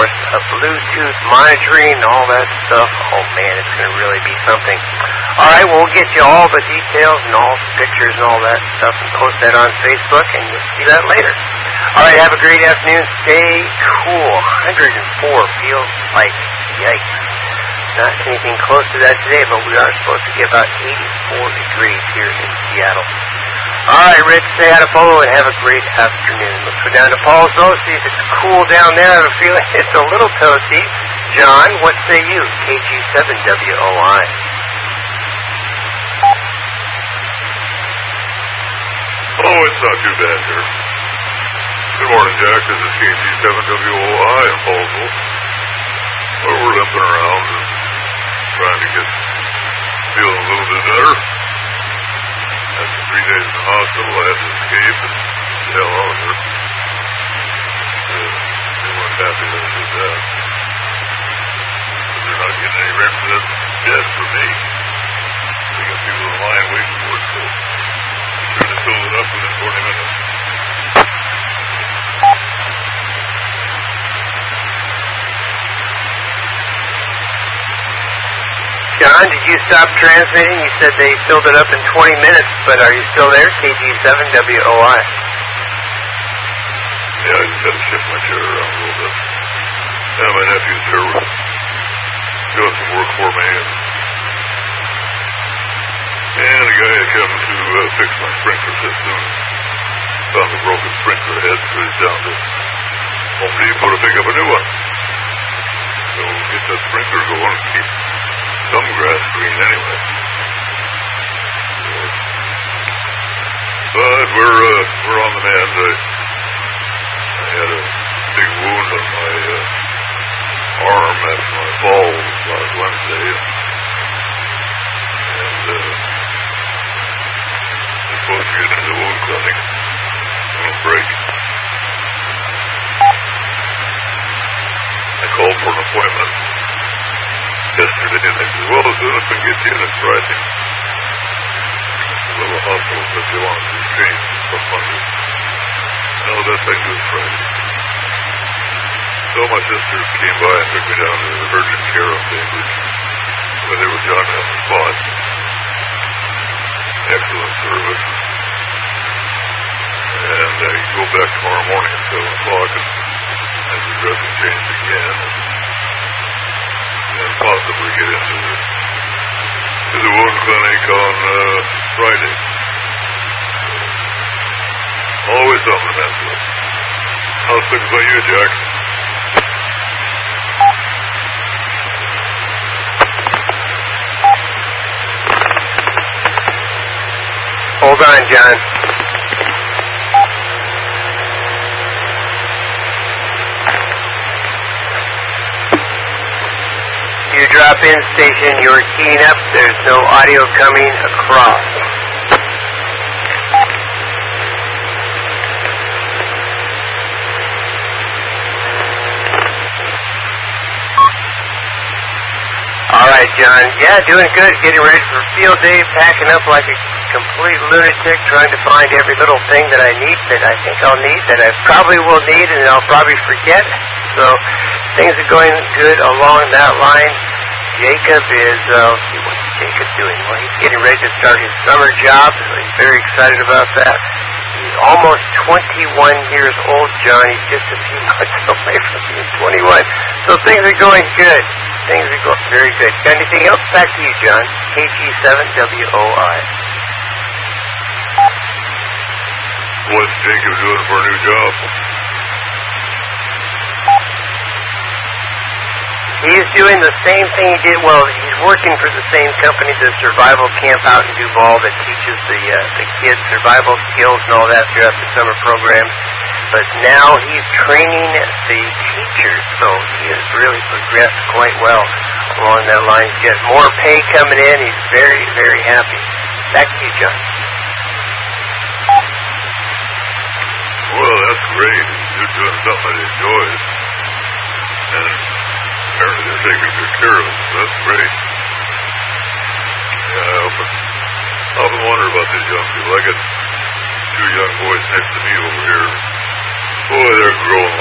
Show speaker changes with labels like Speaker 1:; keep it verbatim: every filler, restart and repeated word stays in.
Speaker 1: course, a Bluetooth monitoring, all that stuff. Oh, man, it's going to really be something. All right, we'll get you all the details and all the pictures and all that stuff and post that on Facebook, and you'll see that later. All right, have a great afternoon. Stay cool. one hundred four feels like, yikes. Not anything close to that today, but we are supposed to get about eighty-four degrees here in Seattle. All right, Rich, say hi to Polo and have a great afternoon. Let's go down to Paul's though, see if it's cool down there. I have a feeling it's a little toasty. John, what say you? K G seven W O I.
Speaker 2: Oh, it's not too bad here. Good morning, Jack. This is K G seven W O I in Paulsville. Well, we're limping around and trying to get feeling a little bit better. After three days in the hospital, I had to escape and get the hell out of there. Uh, they weren't happy that I did that. But they're not getting any rent for that bed for me. They got people in line waiting for it, so I'm sure they filled it up within twenty minutes.
Speaker 1: John, did you stop transmitting? You said they filled it up in twenty minutes, but are you still there? K G seven W O I.
Speaker 2: Yeah, I just had to shift my chair around a little bit. Yeah, my nephew's here doing some work for me, and, and the guy had come to uh, fix my sprinkler system. Found the broken sprinkler head, so he's down to Home Depot to pick up a new one. So we'll get that sprinkler going and keep some grass green anyway. So, but we're uh, we're on the mend. I, I had a big wound on my uh, arm after my fall last Wednesday, and, and uh, I'm supposed to get into the wound clinic on break. I called for an appointment yesterday, and they said, well, as soon as we can get you in, it's Friday. The little hospital said they want to change from Monday. No, that's like this Friday. So my sisters came by and took me down to the urgent care on Cambridge, where they were John on the spot. Excellent service. And I go back tomorrow morning at seven o'clock and have the dressing changed again. And possibly get into the, to the wound clinic on uh, Friday. So, always something to mess with. How's things by you, Jack?
Speaker 1: Hold on, John. You drop in station, you're keying up, there's no audio coming across. Alright, John. Yeah, doing good. Getting ready for field day, packing up like a complete lunatic, trying to find every little thing that I need, that I think I'll need, that I probably will need, and I'll probably forget. So, things are going good along that line. Jacob is, uh, let's see, what's Jacob doing? Well, he's getting ready to start his summer job, so he's very excited about that. He's almost twenty-one years old, John. He's just a few months away from being twenty-one. So things are going good. Things are going very good. Got anything else? Back to you, John. K G seven W O I.
Speaker 2: What's Jacob doing for a new job?
Speaker 1: He's doing the same thing he did. Well, he's working for the same company, the survival camp out in Duval, that teaches the uh, the kids survival skills and all that throughout the summer program. But now he's training the teachers, so he has really progressed quite well along that line. He's got more pay coming in. He's very, very happy. Back to you, John.
Speaker 2: Well, that's great. You're doing something that he enjoys. And apparently they're taking good care of him. That's great. Yeah, I often, I often wonder about these young people. I got two young boys next to me over here. Boy, they're growing